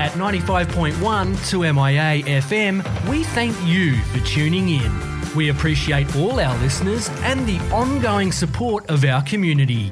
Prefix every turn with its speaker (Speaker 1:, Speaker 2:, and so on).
Speaker 1: at 95.1 2MIA FM, we thank you for tuning in. We appreciate all our listeners and the ongoing support of our community.